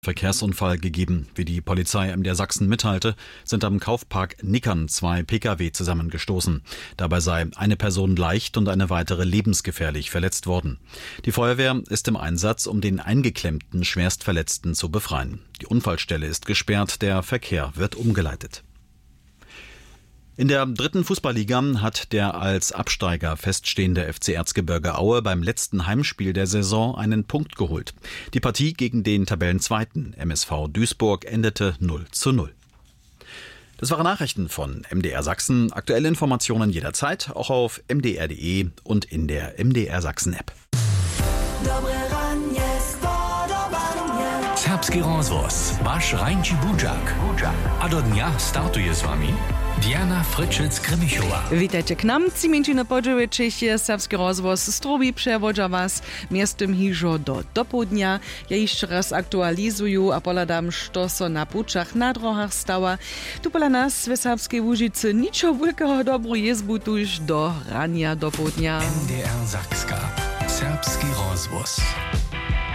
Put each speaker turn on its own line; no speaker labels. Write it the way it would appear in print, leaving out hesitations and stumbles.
Verkehrsunfall gegeben. Wie die Polizei MDR Sachsen mitteilte, sind am Kaufpark Nickern 2 Pkw zusammengestoßen. Dabei sei eine Person leicht und eine weitere lebensgefährlich verletzt worden. Die Feuerwehr ist im Einsatz, um den eingeklemmten Schwerstverletzten zu befreien. Die Unfallstelle ist gesperrt, der Verkehr wird umgeleitet. In der 3. Fußballliga hat der als Absteiger feststehende FC Erzgebirge Aue beim letzten Heimspiel der Saison einen Punkt geholt. Die Partie gegen den Tabellenzweiten MSV Duisburg endete 0:0. Das waren Nachrichten von MDR Sachsen. Aktuelle Informationen jederzeit, auch auf mdr.de und in der MDR Sachsen App.
Serbski rozvoz, vaš Rajnči Budžak. A do dnia startuje s vami Diana Fryczec-Kremichowa.
Witajcie k nam, Ciminčine Podževičich, Serbski rozvoz Strobi przewodza was miastem hižo do południa. Ja jeszcze raz aktualizuję, a poladam, što so na pučach na drogach stała. Tu pola nas w Serbskiej Łužicy niczo wielkiego dobru jezbu tuż do rania do południa.
MDR Sakska. Serbski rozvoz.